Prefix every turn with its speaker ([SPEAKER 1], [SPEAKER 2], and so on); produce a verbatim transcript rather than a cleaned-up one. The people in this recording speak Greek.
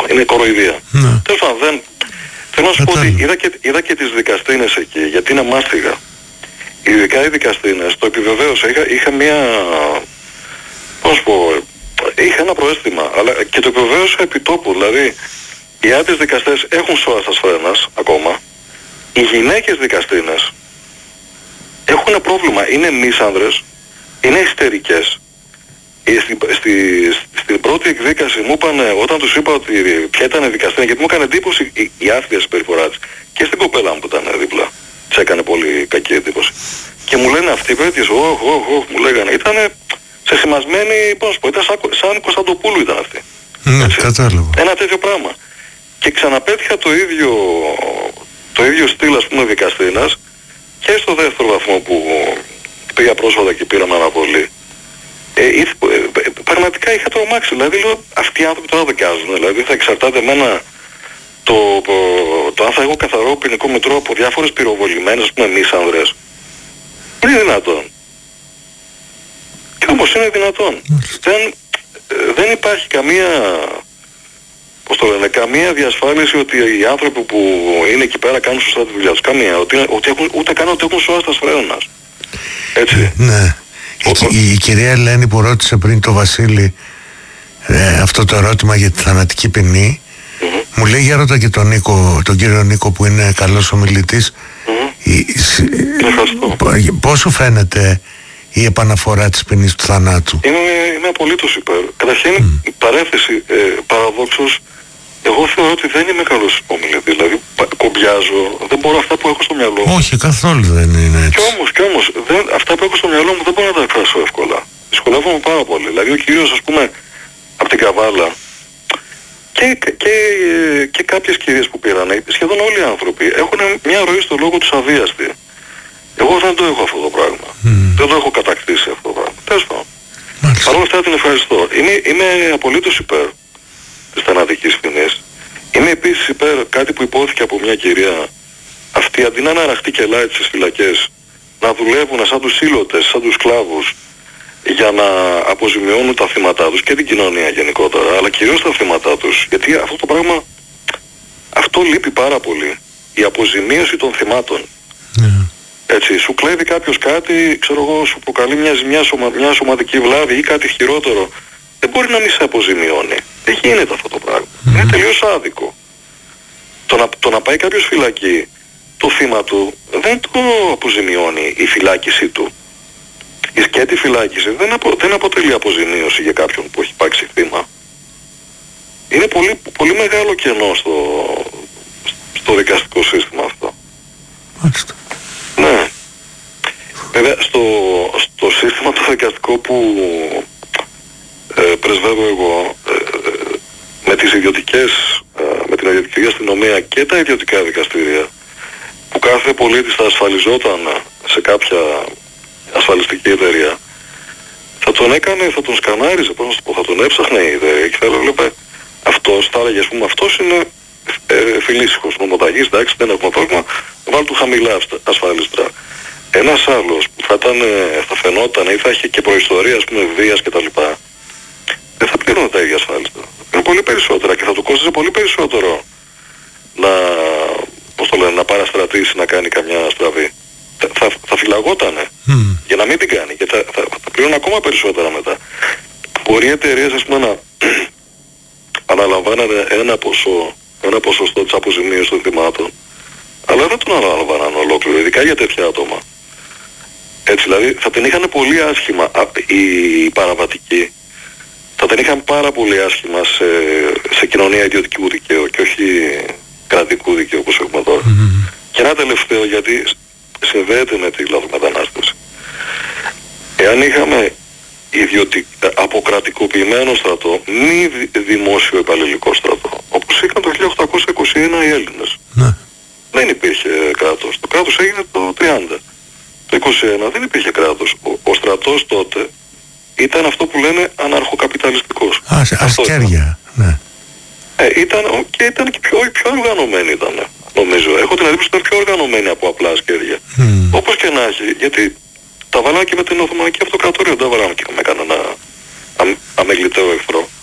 [SPEAKER 1] είναι κοροϊδία.
[SPEAKER 2] Ναι.
[SPEAKER 1] Τέλος πάντων, δεν... Θέλω να σου πω ότι είδα και, είδα και τις δικαστίνες εκεί, γιατί είναι μάστιγα. Ειδικά οι δικαστίνες, το επιβεβαίωσα, είχα, είχα μια... πώς να σου πω... Είχα ένα προαίσθημα, αλλά και το επιβεβαίωσα επί τόπου, δηλαδή οι άντρες δικαστές έχουν σώαστας φρένας ακόμα, οι γυναίκες δικαστίνες έχουν πρόβλημα, είναι μίσανδρες, είναι ιστερικές. Στην, στη, στην πρώτη εκδίκαση μου είπαν, όταν τους είπα ότι ποια ήταν δικαστήνα, γιατί μου έκανε εντύπωση η, η άθλια συμπεριφορά της, και στην κοπέλα μου που ήταν δίπλα, της έκανε πολύ κακή εντύπωση. Και μου λένε αυτοί οι πέτειες, όχ, όχ, όχ, μου λέγανε, ήταν σεσημασμένοι, πώς να σου πω, ήταν σαν, σαν Κωνσταντοπούλου ήταν αυτοί.
[SPEAKER 2] Ναι, κατάλαβα.
[SPEAKER 1] Ένα τέτοιο πράγμα. Και ξαναπέτυχα το ίδιο, το ίδιο στυλ, ας πούμε, δικαστήνας, και στο δεύτερο βαθμό που πήγα πρόσφατα και πήραμε αναβολή. Ε, ε, ε, πραγματικά είχα τρομάξει, δηλαδή λέω αυτοί οι άνθρωποι τώρα δικάζουν, δηλαδή θα εξαρτάται εμένα το, το, το αν θα έχω καθαρό ποινικό μητρό από διάφορες πυροβολημένες, ας πούμε, μίσανδρες. Είναι δυνατόν. Και όμως είναι δυνατόν. δεν, ε, δεν υπάρχει καμία, πώς το λένε, καμία διασφάλιση ότι οι άνθρωποι που είναι εκεί πέρα κάνουν σωστά τη δουλειά τους. Καμία. Ότι, ότι έχουν, ούτε καν ότι έχουν σώαστας φρένας. Έτσι.
[SPEAKER 2] Ναι. Η, η κυρία Ελένη που ρώτησε πριν το Βασίλη ε, αυτό το ερώτημα για τη θανατική ποινή, mm-hmm. μου λέει για ρώτα και τον Νίκο, τον κύριο Νίκο που είναι καλός ομιλητής,
[SPEAKER 1] mm-hmm.
[SPEAKER 2] η, η, πόσο φαίνεται η επαναφορά της ποινής του θανάτου?
[SPEAKER 1] Είμαι, είμαι απολύτως υπέρ. Καταρχήν, mm. η παρένθεση, ε, παραδόξως, εγώ θεωρώ ότι δεν είμαι καλός ομιλητής, δηλαδή κομπιάζω, δεν μπορώ αυτά που έχω στο μυαλό μου.
[SPEAKER 2] Όχι, καθόλου δεν είναι έτσι.
[SPEAKER 1] Κι όμως, κι όμως, δεν, αυτά που έχω στο μυαλό μου δεν μπορώ να τα εκφράσω εύκολα. Δυσκολεύομαι πάρα πολύ. Δηλαδή ο κυρίος, ας πούμε, από την Καβάλα και, και, και κάποιες κυρίες που πήρανε, σχεδόν όλοι οι άνθρωποι έχουν μια ροή στο λόγο τους αβίαστη. Εγώ δεν το έχω αυτό το πράγμα. Mm. Δεν το έχω κατακτήσει αυτό το πράγμα. Τέλος πάντων. Παρ' όλα αυτά την ευχαριστώ. Είμαι, είμαι απολύτως υπέρ της θανατικής ποινής. Είμαι επίσης υπέρ κάτι που υπόθηκε από μια κυρία, αυτή αντί να αναραχτεί και λάει στις φυλακές, να δουλεύουν σαν τους ήλωτες, σαν τους σκλάβους, για να αποζημιώνουν τα θύματά τους και την κοινωνία γενικότερα, αλλά κυρίως τα θύματά τους. Γιατί αυτό το πράγμα, αυτό λείπει πάρα πολύ. Η αποζημίωση των θυμάτων.
[SPEAKER 2] Yeah.
[SPEAKER 1] Έτσι, σου κλέβει κάποιος κάτι, ξέρω εγώ, σου προκαλεί μια ζημιά, σωμα, μια σωματική βλάβη ή κάτι χειρότερο. Δεν μπορεί να μην σε αποζημιώνει. Δεν γίνεται αυτό το πράγμα. Mm-hmm. Είναι τελείως άδικο. Το να, το να πάει κάποιος φυλακή, το θύμα του δεν το αποζημιώνει η φυλάκιση του. Η σκέτη φυλάκιση δεν, απο, δεν αποτελεί αποζημίωση για κάποιον που έχει υπάρξει θύμα. Είναι πολύ, πολύ μεγάλο κενό στο, στο δικαστικό σύστημα αυτό.
[SPEAKER 2] Μάλιστα.
[SPEAKER 1] Ναι. Βέβαια στο, στο σύστημα το δικαστικό που ε, πρεσβεύω εγώ, ε, με τις ιδιωτικές, ε, με την ιδιωτική αστυνομία και τα ιδιωτικά δικαστήρια, που κάθε πολίτης θα ασφαλιζόταν σε κάποια ασφαλιστική εταιρεία, θα τον έκανε, θα τον σκανάριζε, πώς να σου πω, θα τον έψαχνε η εταιρεία και θα έλεγε, αυτός, θα έλεγε, ας πούμε, αυτός είναι ε, φιλήσυχος, νομοταγής, εντάξει, δεν έχουμε πρόβλημα, βάλει του χαμηλά ασφάλιστρα. Ένας άλλος που θα, ήταν, θα φαινόταν ή θα είχε και προϊστορία, ας πούμε, βίας κτλ. Δεν θα πλήρωνε τα ίδια ασφάλιστρα. Είναι πολύ περισσότερα και θα του κόστιζε πολύ περισσότερο να, πώς το λένε, να παραστρατήσει, να κάνει καμιά στραβή. Θα, θα, θα φυλαγότανε mm. για να μην την κάνει και θα, θα, θα πλήρωνε ακόμα περισσότερα μετά. Μπορεί οι εταιρείες, ας πούμε, να αναλαμβάνανε ένα ποσό, ένα ποσοστό της αποζημίωσης των θυμάτων, αλλά δεν τον αναλαμβάνανε ολόκληρο, ειδικά για τέτοια άτομα. Έτσι, δηλαδή θα την είχαν πολύ άσχημα οι παραβατικοί, θα την είχαν πάρα πολύ άσχημα σε, σε κοινωνία ιδιωτικού δικαίου και όχι κρατικού δικαίου όπως έχουμε τώρα. Mm-hmm. Και ένα τελευταίο, γιατί συνδέεται με τη λαθρομετανάστευση. Εάν είχαμε ιδιωτικ... αποκρατικοποιημένο στρατό, μη δημόσιο υπαλληλικό στρατό, όπως είχαν το χίλια οκτακόσια είκοσι ένα οι Έλληνες. Ναι. Δεν υπήρχε κράτος. Το κράτος έγινε το τριάντα. Το είκοσι ένα δεν υπήρχε κράτος. Ο, ο στρατός τότε ήταν αυτό που λένε αναρχοκαπιταλιστικός. Α,
[SPEAKER 2] ασκέρια. Ναι.
[SPEAKER 1] Ε, ήταν, και ήταν και πιο, πιο οργανωμένοι ήταν, νομίζω. Έχω την εντύπωση ότι ήταν πιο οργανωμένοι από απλά ασκέρια. Mm. Όπως και να έχει, γιατί τα βάλαμε και με την Οθωμανική Αυτοκρατορία, δεν τα βάλαμε και με κανένα αμεγκληταίο εχθρό.